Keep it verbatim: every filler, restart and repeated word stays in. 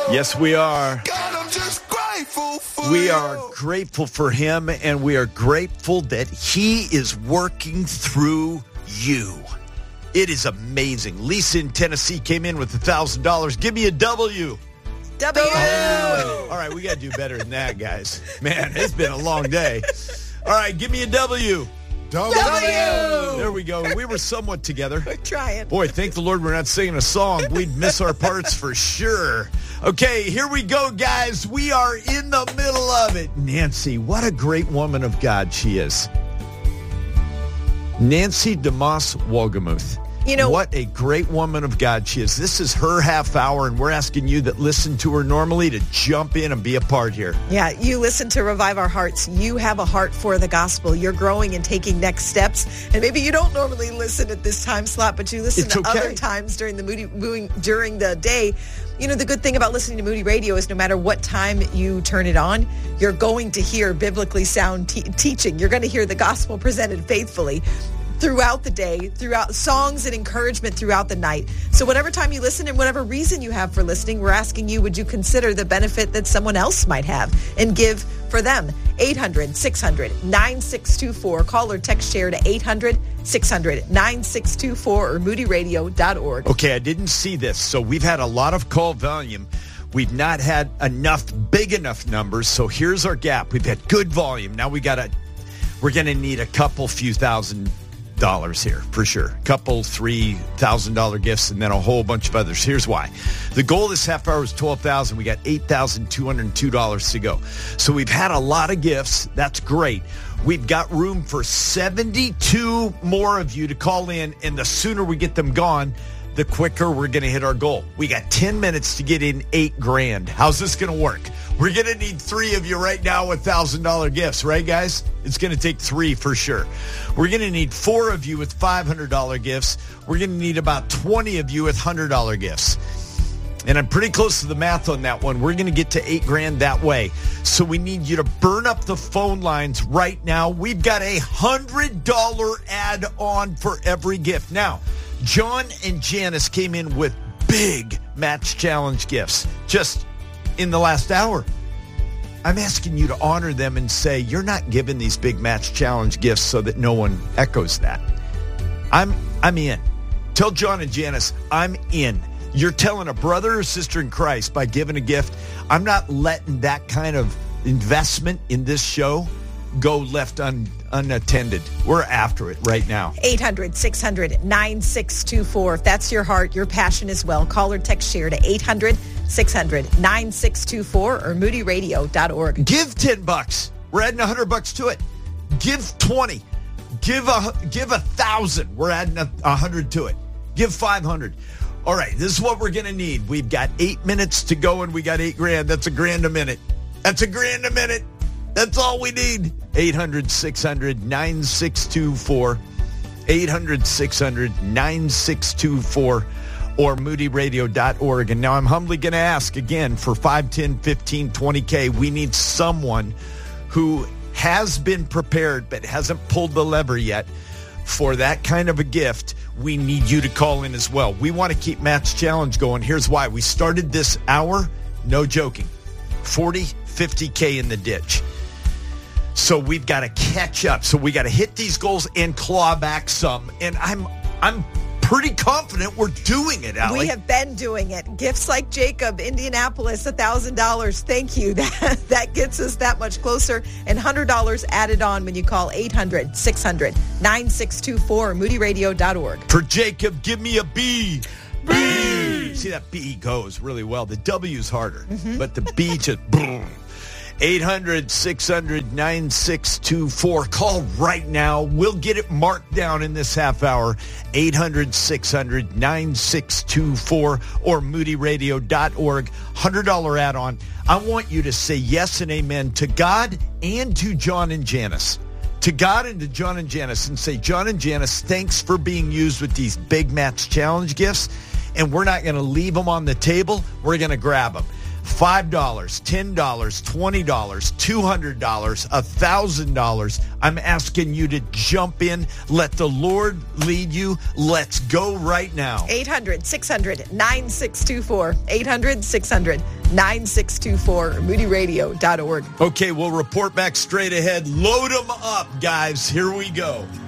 Yes, we are. God, I'm just grateful for We you. are grateful for him, and we are grateful that he is working through you. It is amazing. Lisa in Tennessee came in with one thousand dollars. Give me a W. W. Oh. All right, we got to do better than that, guys. Man, it's been a long day. All right, give me a W. W. There we go. We were somewhat together. We're trying. Boy, thank the Lord we're not singing a song. We'd miss our parts for sure. Okay, here we go, guys. We are in the middle of it. Nancy, what a great woman of God she is. Nancy DeMoss Wolgemuth. You know, what a great woman of God she is. This is her half hour, and we're asking you that listen to her normally to jump in and be a part here. Yeah, you listen to Revive Our Hearts. You have a heart for the gospel. You're growing and taking next steps. And maybe you don't normally listen at this time slot, but you listen It's to okay. other times during the Moody during the day. You know, the good thing about listening to Moody Radio is no matter what time you turn it on, you're going to hear biblically sound te- teaching. You're going to hear the gospel presented faithfully throughout the day, throughout songs and encouragement throughout the night. So whatever time you listen and whatever reason you have for listening, we're asking you, would you consider the benefit that someone else might have and give for them? eight hundred, six hundred, nine six two four. Call or text share to eight hundred, six hundred, nine six two four or moody radio dot org. Okay, I didn't see this. So we've had a lot of call volume. We've not had enough, big enough numbers. So here's our gap. We've had good volume. Now we got to, we're going to need a couple few thousand dollars here for sure. A couple three thousand dollar gifts and then a whole bunch of others. Here's why. The goal this half hour is twelve thousand. We got eight thousand two hundred two dollars to go. So we've had a lot of gifts. That's great. We've got room for seventy-two more of you to call in, and the sooner we get them gone, the quicker we're going to hit our goal. We got ten minutes to get in eight grand. How's this going to work? We're going to need three of you right now with one thousand dollar gifts, right, guys? It's going to take three for sure. We're going to need four of you with five hundred dollar gifts. We're going to need about twenty of you with one hundred dollar gifts. And I'm pretty close to the math on that one. We're going to get to eight grand that way. So we need you to burn up the phone lines right now. We've got a one hundred dollar add-on for every gift. Now, John and Janice came in with big Match Challenge gifts just in the last hour. I'm asking you to honor them and say, you're not giving these big Match Challenge gifts so that no one echoes that. I'm I'm in. Tell John and Janice, I'm in. You're telling a brother or sister in Christ by giving a gift, I'm not letting that kind of investment in this show go left un, unattended. We're after it right now. eight hundred, six hundred, nine six two four. If that's your heart, your passion as well, call or text share to eight hundred, six hundred, nine six two four or moody radio dot org. Give ten bucks. We're adding one hundred bucks to it. Give twenty. Give a give a thousand. We're adding a, a hundred to it. Give five hundred. All right, this is what we're going to need. We've got eight minutes to go and we got eight grand. That's a grand a minute. That's a grand a minute. That's all we need. eight hundred, six hundred, nine six two four. eight hundred, six hundred, nine six two four or moody radio dot org. And now I'm humbly going to ask again for five, ten, fifteen, twenty K. We need someone who has been prepared but hasn't pulled the lever yet for that kind of a gift. We need you to call in as well. We want to keep Match Challenge going. Here's why. We started this hour, no joking, forty, fifty K in the ditch. So we've got to catch up. So we got to hit these goals and claw back some. And I'm I'm pretty confident we're doing it, Allie. We have been doing it. Gifts like Jacob, Indianapolis, one thousand dollars. Thank you. That, that gets us that much closer. And one hundred dollars added on when you call eight hundred, six hundred, nine six two four or moody radio dot org. For Jacob, give me a B. B. See, that B goes really well. The W's harder, mm-hmm. but the B just boom. eight hundred, six hundred, nine six two four. Call right now. We'll get it marked down in this half hour. eight hundred, six hundred, nine six two four or moody radio dot org. one hundred dollar add-on. I want you to say yes and amen to God and to John and Janice. To God and to John and Janice, and say, John and Janice, thanks for being used with these big Match Challenge gifts, and we're not going to leave them on the table. We're going to grab them. five dollars, ten dollars, twenty dollars, two hundred dollars, one thousand dollars. I'm asking you to jump in. Let the Lord lead you. Let's go right now. eight hundred, six hundred, nine six two four. eight hundred, six hundred, nine six two four. moody radio dot org. Okay, we'll report back straight ahead. Load them up, guys. Here we go.